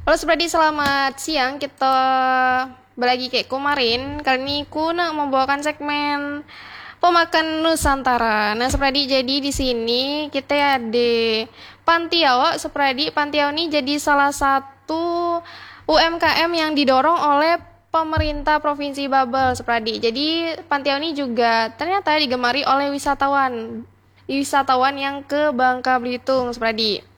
Halo Supradi, selamat siang. Kita lagi kayak kemarin. Kali ini aku nak membawakan segmen pemakan Nusantara. Nah, Supradi, jadi di sini kita ada Pantiau. Supradi, Pantiau ini jadi salah satu UMKM yang didorong oleh pemerintah Provinsi Babel, Supradi. Jadi Pantiau ini juga ternyata digemari oleh wisatawan yang ke Bangka Belitung, Supradi.